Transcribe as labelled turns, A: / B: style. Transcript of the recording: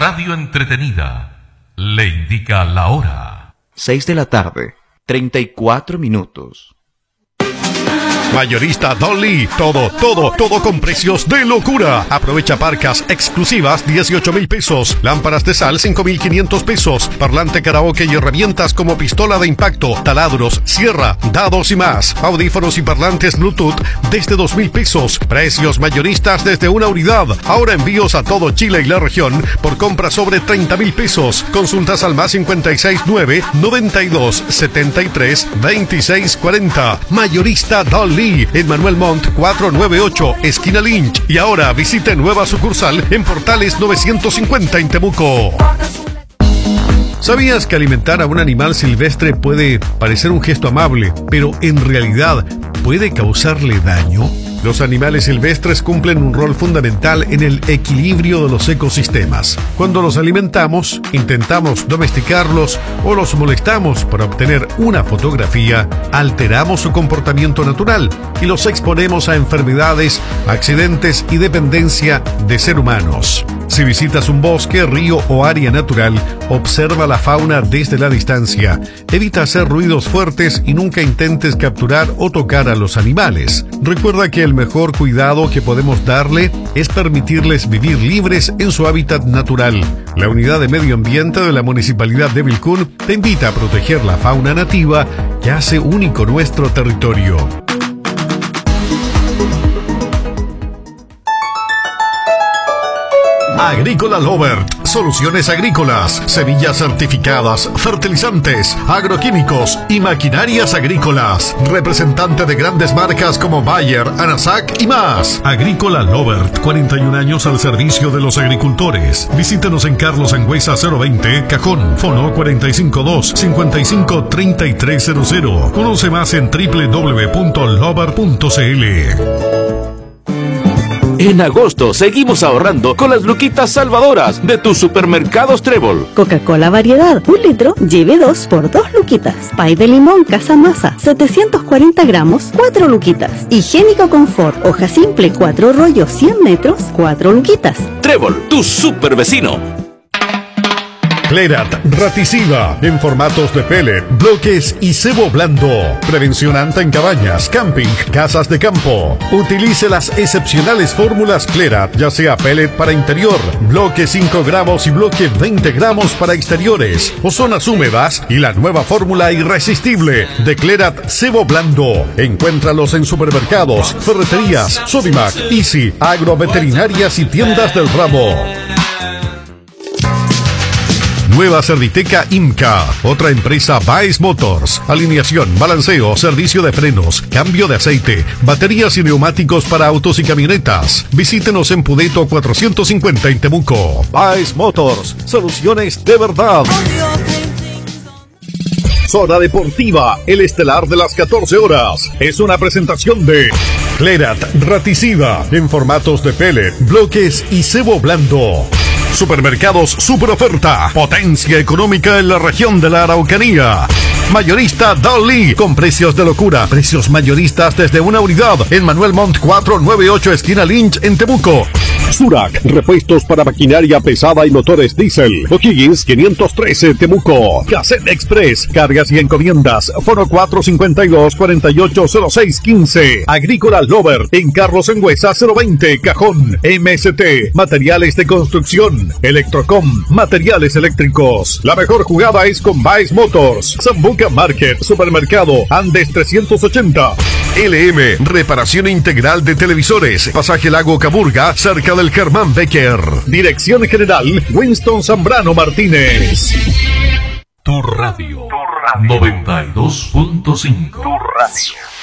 A: radio entretenida le indica la hora.
B: 6 de la tarde, 34 minutos.
C: Mayorista Dolly, todo con precios de locura. Aprovecha parcas exclusivas 18,000 pesos, lámparas de sal 5,500 pesos, parlante karaoke y herramientas como pistola de impacto, taladros, sierra, dados y más. Audífonos y parlantes Bluetooth desde 2,000 pesos. Precios mayoristas desde una unidad. Ahora envíos a todo Chile y la región por compra sobre 30,000 pesos. Consultas al más 569 92 73 26 40. Mayorista Dolly en Manuel Montt 498, esquina Lynch. Y ahora visite nueva sucursal en Portales 950 en Temuco. ¿Sabías que alimentar a un animal silvestre puede parecer un gesto amable, pero en realidad puede causarle daño? Los animales silvestres cumplen un rol fundamental en el equilibrio de los ecosistemas. Cuando los alimentamos, intentamos domesticarlos o los molestamos para obtener una fotografía, alteramos su comportamiento natural y los exponemos a enfermedades, accidentes y dependencia de seres humanos. Si visitas un bosque, río o área natural, observa la fauna desde la distancia. Evita hacer ruidos fuertes y nunca intentes capturar o tocar a los animales. Recuerda que el mejor cuidado que podemos darle es permitirles vivir libres en su hábitat natural. La Unidad de Medio Ambiente de la Municipalidad de Vilcún te invita a proteger la fauna nativa que hace único nuestro territorio. Agrícola Lovert, soluciones agrícolas, semillas certificadas, fertilizantes, agroquímicos y maquinarias agrícolas. Representante de grandes marcas como Bayer, Anasac y más. Agrícola Lovert, 41 años al servicio de los agricultores. Visítenos en Carlos Sangüesa 020, Cajón, Fono 452-553300. Conoce más en www.lovert.cl.
D: En agosto seguimos ahorrando con las luquitas salvadoras de tus supermercados Trébol.
E: Coca-Cola variedad, 1 litro, lleve 2 por 2 luquitas. Pay de limón Casa Masa, 740 gramos, 4 luquitas. Higiénico Confort, hoja simple, 4 rollos, 100 metros, 4 luquitas.
D: Trébol, tu super vecino.
C: Clerat Raticida en formatos de pellet, bloques y cebo blando. Prevención anta en cabañas, camping, casas de campo. Utilice las excepcionales fórmulas Clerat, ya sea pellet para interior, bloque 5 gramos y bloque 20 gramos para exteriores o zonas húmedas, y la nueva fórmula irresistible de Clerat cebo blando. Encuéntralos en supermercados, ferreterías, Sodimac, Easy, agroveterinarias y tiendas del ramo. Nueva Serviteca IMCA, otra empresa Baez Motors. Alineación, balanceo, servicio de frenos, cambio de aceite, baterías y neumáticos para autos y camionetas. Visítenos en Pudeto 450 en Temuco. Baez Motors, soluciones de verdad. Zona Deportiva, el estelar de las 14 horas. Es una presentación de Clerat Raticida en formatos de pellet, bloques y cebo blando. Supermercados Super Oferta, potencia económica en la región de la Araucanía. Mayorista Dolly, con precios de locura, precios mayoristas desde una unidad en Manuel Montt 498, esquina Lynch en Temuco. Surac, repuestos para maquinaria pesada y motores diésel. O'Higgins 513, Temuco. Cassette Express, cargas y encomiendas. Fono 452-480615. Agrícola Lover, en Carlos Sangüesa 020, Cajón. MST, materiales de construcción. Electrocom, materiales eléctricos. La mejor jugada es con Baez Motors. Zambuca Market, Supermercado Andes 380. LM, reparación integral de televisores. Pasaje Lago Caburga, cerca del Germán Becker. Dirección General Winston Zambrano Martínez.
A: Tu radio 92.5.
F: Tu radio.